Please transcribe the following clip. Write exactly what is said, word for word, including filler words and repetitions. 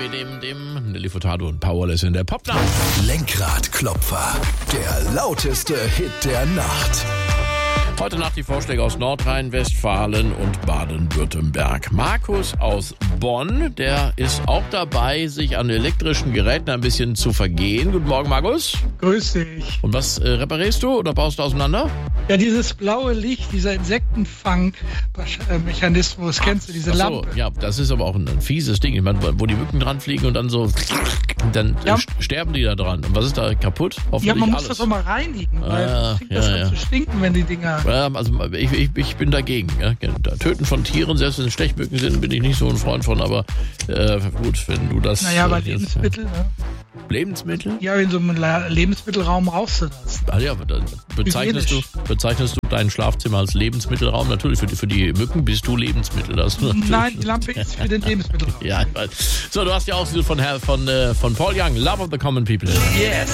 mit dem, dem Nelly Furtado und Powerless in der Popnacht. Lenkradklopfer, der lauteste Hit der Nacht. Heute Nacht die Vorschläge aus Nordrhein-Westfalen und Baden-Württemberg. Markus aus Bonn, der ist auch dabei, sich an elektrischen Geräten ein bisschen zu vergehen. Guten Morgen, Markus. Grüß dich. Und was äh, reparierst du oder baust du auseinander? Ja, dieses blaue Licht, dieser Insektenfang-Mechanismus, kennst du, diese Ach so, Lampe? ja, das ist aber auch ein, ein fieses Ding. Ich meine, wo die Mücken dran fliegen und dann so, dann Ja. äh, sterben die da dran. Und was ist da kaputt? Hoffentlich Ja, man muss alles. das doch mal reinigen, weil Ah, das fängt ja, das ja. an zu stinken, wenn die Dinger... Ja, also ich, ich, ich bin dagegen. Ja. Töten von Tieren, selbst wenn es Stechmücken sind, bin ich nicht so ein Freund von. Aber äh, gut, wenn du das... Naja, bei äh, jetzt- Lebensmitteln, ne? Lebensmittel? Ja, in so einem La- Lebensmittelraum rauchst du das. Ah ja, aber dann bezeichnest du, Hygienisch. bezeichnest du dein Schlafzimmer als Lebensmittelraum? Natürlich, für die, für die Mücken bist du Lebensmittel. Das natürlich. Nein, die Lampe ist für den Lebensmittelraum. Ja, ich weiß. So, du hast ja auch von, Herr- von, äh, von Paul Young, Love of the Common People. Yes.